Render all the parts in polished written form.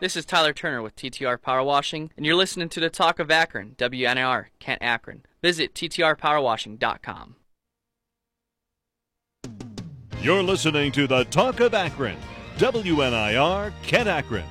This is Tyler Turner with TTR Power Washing, and you're listening to the Talk of Akron, WNIR, Kent, Akron. Visit ttrpowerwashing.com. You're listening to the Talk of Akron, WNIR, Kent, Akron.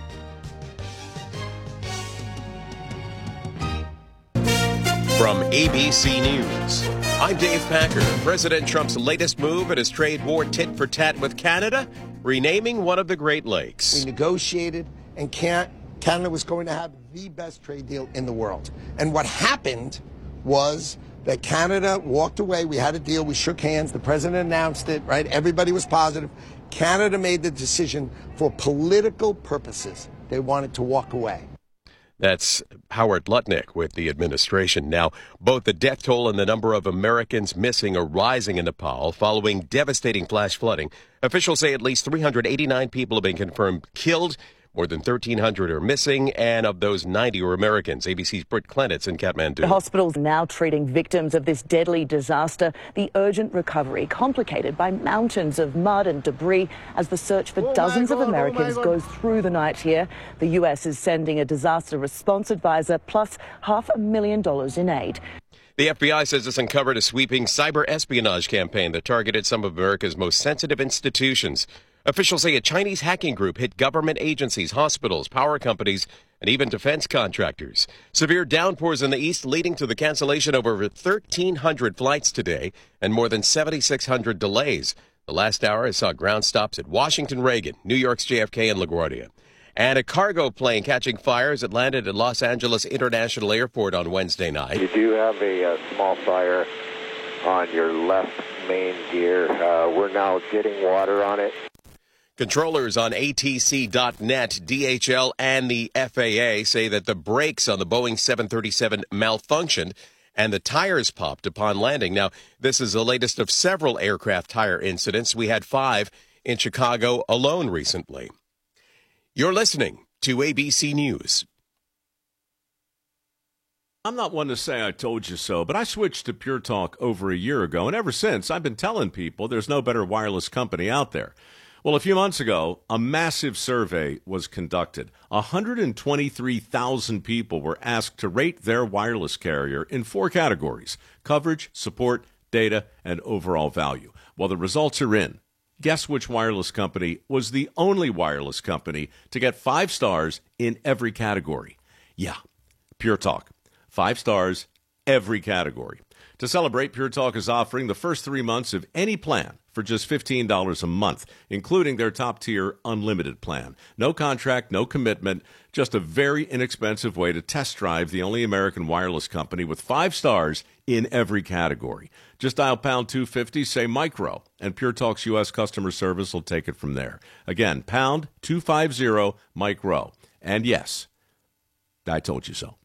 From ABC News, I'm Dave Packer. President Trump's latest move in his trade war tit-for-tat with Canada, renaming one of the Great Lakes. We negotiated, and Canada was going to have the best trade deal in the world. And what happened was that Canada walked away. We had a deal. We shook hands. The president announced it, right? Everybody was positive. Canada made the decision for political purposes. They wanted to walk away. That's Howard Lutnick with the administration. Now, both the death toll and the number of Americans missing are rising in Nepal following devastating flash flooding. Officials say at least 389 people have been confirmed killed. More than 1,300 are missing, and of those, 90 are Americans. ABC's Britt Clenitz in Kathmandu. The hospital's now treating victims of this deadly disaster. The urgent recovery complicated by mountains of mud and debris as the search for dozens of Americans goes through the night here. The U.S. is sending a disaster response advisor plus $500,000 in aid. The FBI says it's uncovered a sweeping cyber espionage campaign that targeted some of America's most sensitive institutions. Officials say a Chinese hacking group hit government agencies, hospitals, power companies, and even defense contractors. Severe downpours in the east leading to the cancellation of over 1,300 flights today and more than 7,600 delays. The last hour saw ground stops at Washington Reagan, New York's JFK, and LaGuardia. And a cargo plane catching fire as it landed at Los Angeles International Airport on Wednesday night. You do have a small fire on your left main gear. We're now getting water on it. Controllers on ATC.net, DHL, and the FAA say that the brakes on the Boeing 737 malfunctioned and the tires popped upon landing. Now, this is the latest of several aircraft tire incidents. We had 5 in Chicago alone recently. You're listening to ABC News. I'm not one to say I told you so, but I switched to Pure Talk over a year ago, and ever since I've been telling people there's no better wireless company out there. Well, a few months ago, a massive survey was conducted. 123,000 people were asked to rate their wireless carrier in 4 categories: coverage, support, data, and overall value. Well, the results are in. Guess which wireless company was the only wireless company to get 5 stars in every category? Yeah, Pure Talk. 5 stars, every category. To celebrate, Pure Talk is offering the first 3 months of any plan for just $15 a month, including their top-tier unlimited plan. No contract, no commitment, just a very inexpensive way to test drive the only American wireless company with 5 stars in every category. Just dial pound 250, say micro, and Pure Talk's U.S. customer service will take it from there. Again, pound 250 micro. And yes, I told you so.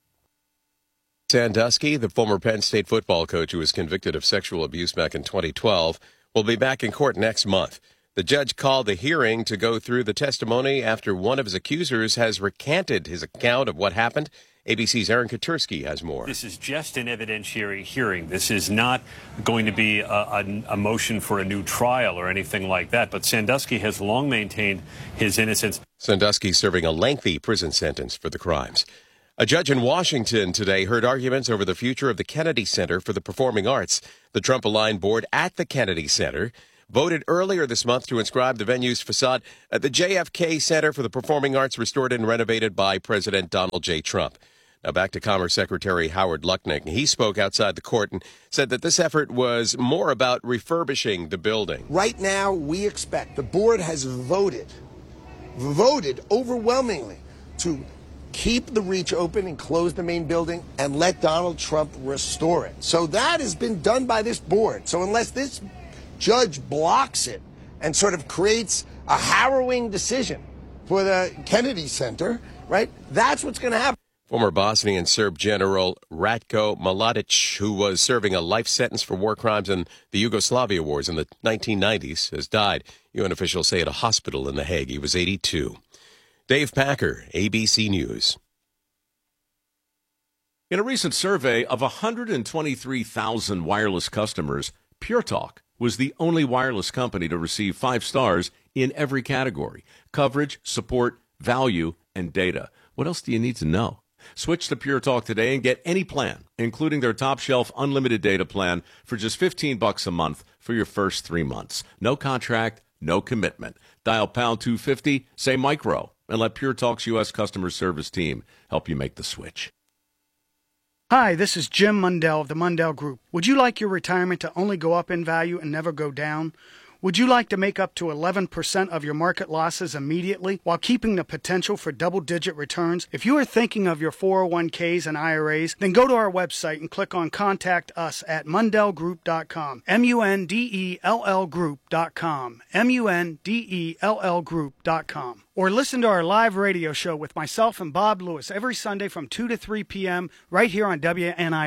Sandusky, the former Penn State football coach who was convicted of sexual abuse back in 2012, will be back in court next month. The judge called the hearing to go through the testimony after one of his accusers has recanted his account of what happened. ABC's Aaron Katursky has more. This is just an evidentiary hearing. This is not going to be a motion for a new trial or anything like that. But Sandusky has long maintained his innocence. Sandusky serving a lengthy prison sentence for the crimes. A judge in Washington today heard arguments over the future of the Kennedy Center for the Performing Arts. The Trump-aligned board at the Kennedy Center voted earlier this month to inscribe the venue's facade at the JFK Center for the Performing Arts, restored and renovated by President Donald J. Trump. Now back to Commerce Secretary Howard Lutnick. He spoke outside the court and said that this effort was more about refurbishing the building. Right now, we expect the board has voted overwhelmingly to keep the Reach open and close the main building and let Donald Trump restore it. So that has been done by this board. So unless this judge blocks it and sort of creates a harrowing decision for the Kennedy Center, right, that's what's going to happen. Former Bosnian Serb General Ratko Mladic, who was serving a life sentence for war crimes in the Yugoslavia wars in the 1990s, has died. UN officials say at a hospital in The Hague. He was 82. Dave Packer, ABC News. In a recent survey of 123,000 wireless customers, Pure Talk was the only wireless company to receive 5 stars in every category: coverage, support, value, and data. What else do you need to know? Switch to Pure Talk today and get any plan, including their top shelf unlimited data plan for just $15 a month for your first 3 months. No contract, no commitment. Dial pound 250, say micro, and let Pure Talk's U.S. customer service team help you make the switch. Hi, this is Jim Mundell of the Mundell Group. Would you like your retirement to only go up in value and never go down? Would you like to make up to 11% of your market losses immediately while keeping the potential for double-digit returns? If you are thinking of your 401ks and IRAs, then go to our website and click on Contact Us at MundellGroup.com. MUNDELL Group.com. MUNDELL Group.com. Or listen to our live radio show with myself and Bob Lewis every Sunday from 2 to 3 p.m. right here on WNIR.